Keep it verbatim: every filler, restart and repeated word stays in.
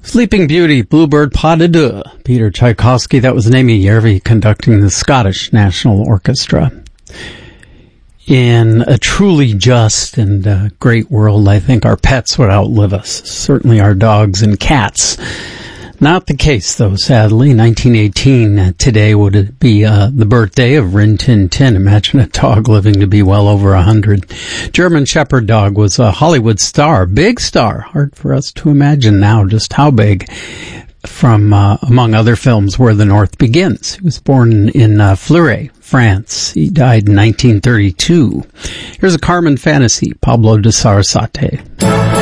Sleeping Beauty, Bluebird Pas de Deux, Peter Tchaikovsky. That was Amy Järvi conducting the Scottish National Orchestra. In a truly just and uh, great world, I think our pets would outlive us. Certainly our dogs and cats. Not the case, though, sadly. nineteen eighteen, uh, today would be uh, the birthday of Rin Tin Tin. Imagine a dog living to be well over a hundred. German Shepherd dog was a Hollywood star, big star. Hard for us to imagine now just how big. From, uh, among other films, Where the North Begins. He was born in uh, Fleury, France. He died in nineteen thirty-two. Here's a Carmen fantasy, Pablo de Sarasate.